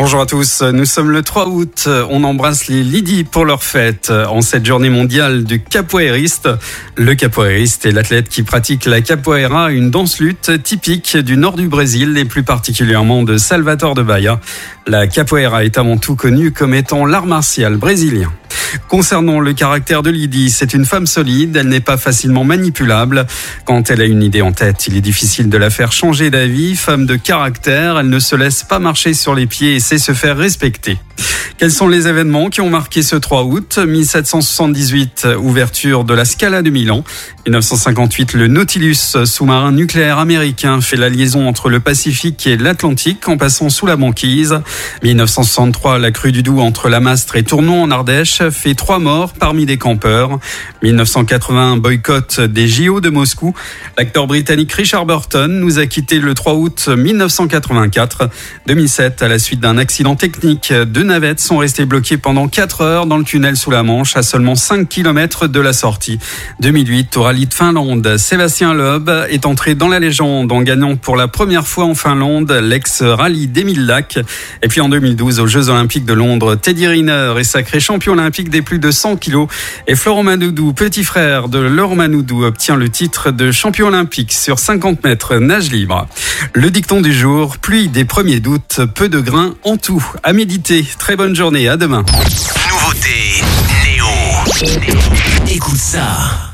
Bonjour à tous, nous sommes le 3 août, on embrasse les Lydie pour leur fête en cette journée mondiale du capoeiriste. Le capoeiriste est l'athlète qui pratique la capoeira, une danse-lutte typique du nord du Brésil et plus particulièrement de Salvador de Bahia. La capoeira est avant tout connue comme étant l'art martial brésilien. Concernant le caractère de Lydie, c'est une femme solide, elle n'est pas facilement manipulable. Quand elle a une idée en tête, il est difficile de la faire changer d'avis. Femme de caractère, elle ne se laisse pas marcher sur les pieds et sait se faire respecter. Quels sont les événements qui ont marqué ce 3 août ? 1778, ouverture de la Scala de Milan. 1958, le Nautilus, sous-marin nucléaire américain, fait la liaison entre le Pacifique et l'Atlantique en passant sous la banquise. 1963, la crue du Doubs entre Lamastre et Tournon en Ardèche fait 3 morts parmi des campeurs. 1981, boycott des JO de Moscou. L'acteur britannique Richard Burton nous a quitté le 3 août 1984. 2007, à la suite d'un accident technique, 2 navettes sont restées bloquées pendant 4 heures dans le tunnel sous la Manche, à seulement 5 km de la sortie. 2008, au rallye de Finlande, Sébastien Loeb est entré dans la légende en gagnant pour la première fois en Finlande l'ex-rallye d'Émile Lac. Et puis en 2012, aux Jeux Olympiques de Londres, Teddy Riner est sacré champion olympique des plus de 100 kilos. Et Florent Manodou, petit frère de Laurent Manodou, obtient le titre de champion olympique sur 50 mètres nage libre. Le dicton du jour, pluie des premiers doutes, peu de grains en tout. À méditer. Très bonne journée, à demain. Nouveauté Néo. Écoute ça.